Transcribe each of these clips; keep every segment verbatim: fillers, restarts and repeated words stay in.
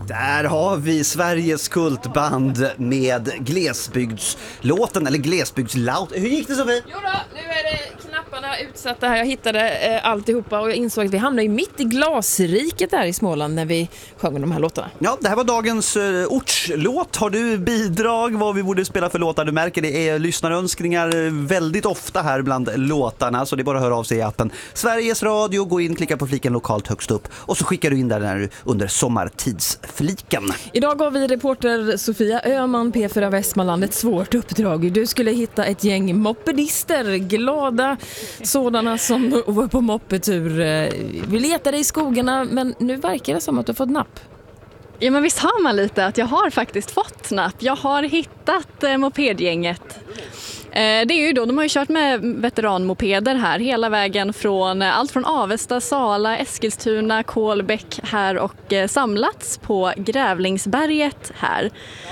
Där har vi Sveriges kultband med glesbygdslåten, eller glesbygdslaut. Hur gick det, Sofie? Jo då, nu är det knapparna utsatta här. Jag hittade eh, alltihopa och jag insåg att vi hamnade mitt i glasriket där i Småland när vi sjöng de här låtarna. Ja, det här var dagens uh, ortslåt. Har du bidrag vad vi borde spela för låtar? Du märker det är lyssnarönskningar väldigt ofta här bland låtarna, så det är bara att höra av sig i appen Sveriges Radio, gå in, klicka på fliken lokalt högst upp och så skickar du in där när du under sommartidsfliken. Idag gav vi reporter Sofia Öhman, P fyra Västmanland, ett svårt uppdrag. Du skulle hitta ett gäng mopedister, glada sådana som var på moppetur. Vi letade i skogarna, men nu verkar det som att du har fått napp. Ja, men visst har man lite att jag har faktiskt fått napp. Jag har hittat eh, mopedgänget. Eh, det är ju då, de har ju kört med veteranmopeder här hela vägen från eh, allt från Avesta, Sala, Eskilstuna, Kolbäck här och eh, samlats på Grävlingsberget här.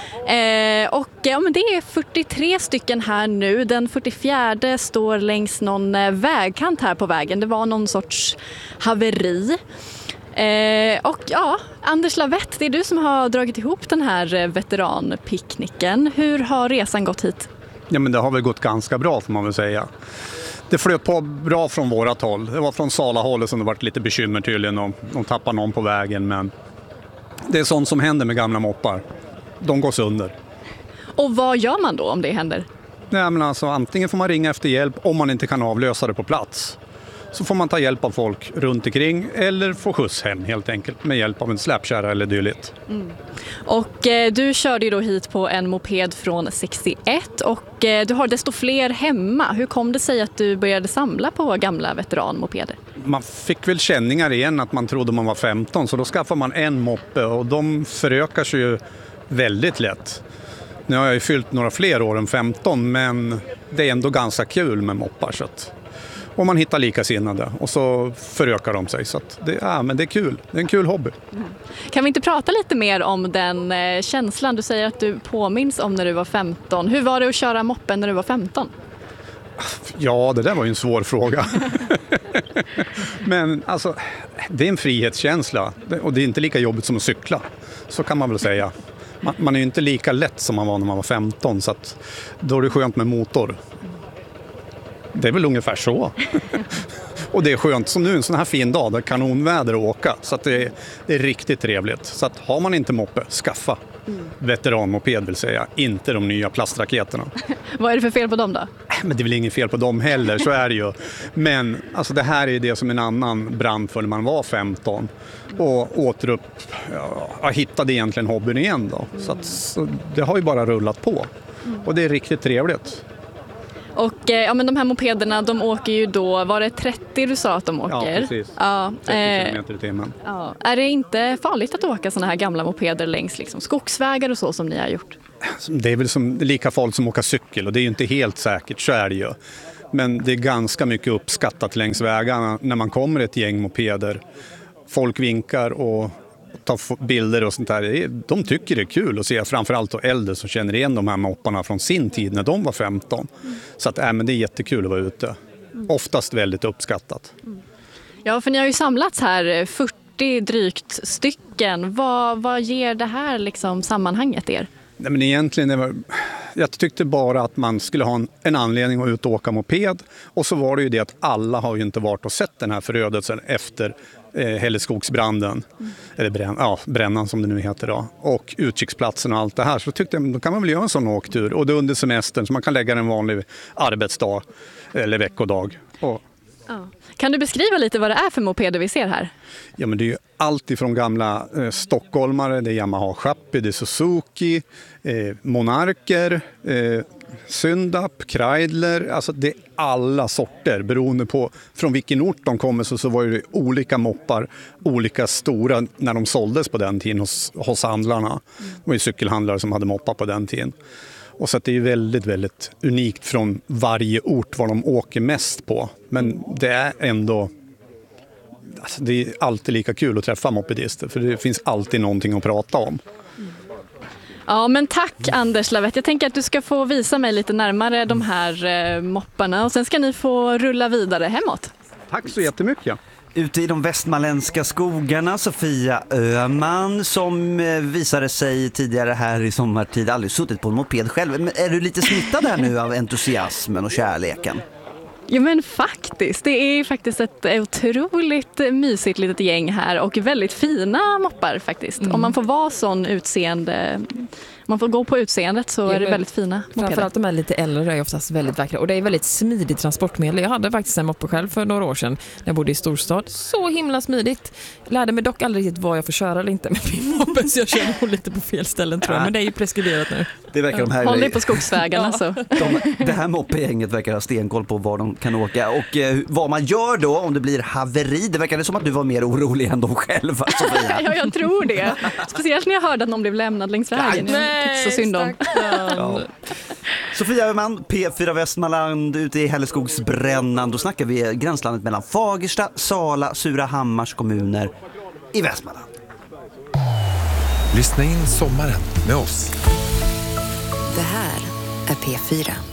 Eh, och ja, men det är fyrtiotre stycken här nu. Den fyrtiofjärde står längs någon eh, vägkant här på vägen. Det var någon sorts haveri. Eh, och ja, Anders Lavett, det är du som har dragit ihop den här veteranpicknicken. Hur har resan gått hit? Ja, men det har väl gått ganska bra, får man väl säga. Det flöt på bra från vårat håll. Det var från Sala-hållet som det varit lite bekymmer tydligen och de tappar någon på vägen, men det är sånt som händer med gamla moppar. De går sönder. Och vad gör man då om det händer? Nej, men alltså, antingen får man ringa efter hjälp om man inte kan avlösa det på plats. Så får man ta hjälp av folk runt omkring eller få skjuts hem helt enkelt med hjälp av en släpkärra eller dylikt. Mm. Och eh, du körde ju då hit på en moped från sextioett och eh, du har desto fler hemma. Hur kom det sig att du började samla på gamla veteranmopeder? Man fick väl känningar igen att man trodde man var femton, så då skaffade man en moppe och de förökar sig ju väldigt lätt. Nu har jag ju fyllt några fler år än femton, men det är ändå ganska kul med moppar, så att och man hittar likasinnade och så förökar de sig. Så att det, ja, men det är kul. Det är en kul hobby. Mm. Kan vi inte prata lite mer om den eh, känslan? Du säger att du påminns om när du var femton. Hur var det att köra moppen när du var femton? Ja, det där var ju en svår fråga. Men alltså, det är en frihetskänsla. Och det är inte lika jobbigt som att cykla. Så kan man väl säga. Man, man är ju inte lika lätt som man var när man var femton. Så att då är det skönt med motor. Det är väl ungefär så. Och det är skönt som nu en sån här fin dag. Det är kanonväder att åka. Så att det, är, det är riktigt trevligt. Så att har man inte moppe, skaffa. Mm. Veteranmoped vill säga. Inte de nya plastraketerna. Vad är det för fel på dem då? Men det är väl inget fel på dem heller, så är det ju. Men alltså, det här är det som en annan brann för när man var femton. Och återupp, ja, jag hittade egentligen hobbyn igen då. Så, att, så det har ju bara rullat på. Och det är riktigt trevligt. Och ja, men de här mopederna, de åker ju då, var det trettio du sa att de åker? Ja, precis. Ja, trettio kilometer i timmen. Ja. Är det inte farligt att åka såna här gamla mopeder längs liksom skogsvägar och så som ni har gjort? Det är väl som, lika farligt som att åka cykel och det är ju inte helt säkert, så är det ju. Men det är ganska mycket uppskattat längs vägarna när man kommer ett gäng mopeder. Folk vinkar och tar bilder och sånt där. De tycker det är kul att se, framförallt och äldre som känner igen de här mopparna från sin tid när de var femton. Mm. Så att, äh, men det är jättekul att vara ute. Mm. Oftast väldigt uppskattat. Mm. Ja, för ni har ju samlats här fyrtio drygt stycken. Vad, vad ger det här liksom sammanhanget er? Nej, men egentligen det var, jag tyckte bara att man skulle ha en, en anledning att ut och åka moped. Och så var det ju det att alla har ju inte varit och sett den här förödelsen efter eh, Hälleskogsbranden. Mm. Eller brän, ja, brännan som det nu heter då. Och utkiksplatsen och allt det här. Så tyckte jag, då kan man väl göra en sån åktur. Och det under semestern så man kan lägga en vanlig arbetsdag eller veckodag. Och ja. Kan du beskriva lite vad det är för mopeder vi ser här? Ja, men det är ju allt ifrån gamla eh, stockholmare, det är Yamaha Chappi, det är Suzuki, eh, Monarker, eh, Syndap, Kreidler, alltså det är alla sorter beroende på från vilken ort de kommer. Så, så var det olika moppar, olika stora när de såldes på den tiden hos, hos handlarna. Mm. Det var ju cykelhandlare som hade moppar på den tiden. Och så att det är väldigt, väldigt unikt från varje ort vad de åker mest på. Men det är ändå, alltså det är alltid lika kul att träffa mopedister. För det finns alltid någonting att prata om. Ja, men tack Anders Lavett. Jag tänker att du ska få visa mig lite närmare de här eh, mopparna. Och sen ska ni få rulla vidare hemåt. Tack så jättemycket. Ute i de västmanländska skogarna, Sofia Öhman, som visade sig tidigare här i sommartid aldrig suttit på en moped själv. Men är du lite smittad här nu av entusiasmen och kärleken? Ja men faktiskt, det är faktiskt ett otroligt mysigt litet gäng här och väldigt fina moppar faktiskt. Mm. Om man får vara sån utseende, om man får gå på utseendet så ja, är det väldigt fina mopeder. Framförallt de är lite äldre är oftast väldigt vackra och det är väldigt smidigt transportmedel. Jag hade faktiskt en moppe själv för några år sedan när jag bodde i storstad. Så himla smidigt. Lärde mig dock aldrig riktigt vad jag får köra eller inte med min moppe så jag kör nog lite på fel ställen tror jag. Men det är ju preskriberat nu. Det verkar de här Håll dig på skogsvägarna så. De, det här moppegänget verkar ha stenkoll på var de kan åka och eh, vad man gör då om det blir haveri. Det verkar som att du var mer orolig än de själva, Sofia. Ja, jag tror det. Speciellt när jag hörde att någon blev lämnad längs vägen. Nej, så synd om. Ja. Sofia Öhman, P fyra Västmanland ute i Hälleskogsbrännan. Då snackar vi gränslandet mellan Fagersta, Sala, Surahammars kommuner i Västmanland. Lyssna in sommaren med oss. Det här är P fyra.